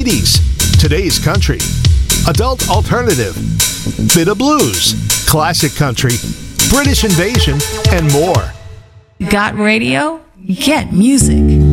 80s, today's country, adult alternative, bit of blues, classic country, British invasion, and more. Got radio? Get music.